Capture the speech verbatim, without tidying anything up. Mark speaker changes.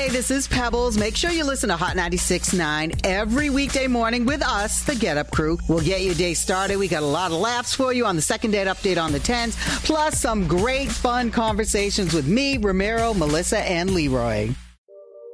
Speaker 1: Hey, this is Pebbles. Make sure you listen to Hot ninety-six point nine every weekday morning with us, the Get Up Crew. We'll get your day started. We got a lot of laughs for you on the second date update on the tens, plus some great fun conversations with me, Ramiro, Melissa, and Leroy.